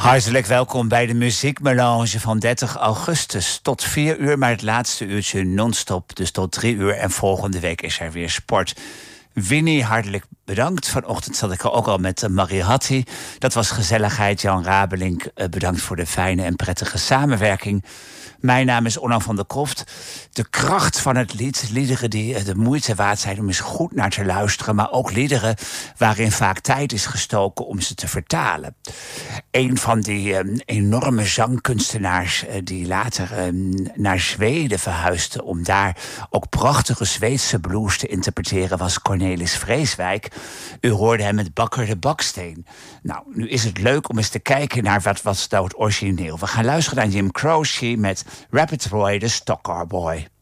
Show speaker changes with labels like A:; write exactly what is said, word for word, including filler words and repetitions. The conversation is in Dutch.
A: Hartelijk welkom bij de muziekmelange van dertig augustus. Tot vier uur, maar het laatste uurtje non-stop. Dus tot drie uur en volgende week is er weer sport. Winnie, hartelijk bedankt. Vanochtend zat ik er ook al met Marie Hattie. Dat was gezelligheid. Jan Rabelink, bedankt voor de fijne en prettige samenwerking. Mijn naam is Onno van der Kroft. De kracht van het lied, liederen die de moeite waard zijn om eens goed naar te luisteren, maar ook liederen waarin vaak tijd is gestoken om ze te vertalen. Een van die um, enorme zangkunstenaars uh, die later um, naar Zweden verhuisde om daar ook prachtige Zweedse blues te interpreteren was Cornelis Vreeswijk. U hoorde hem met Bakker de Baksteen. Nou, nu is het leuk om eens te kijken naar wat was nou het origineel. We gaan luisteren naar Jim Croce met Rapid Roy, de Stockcar Boy.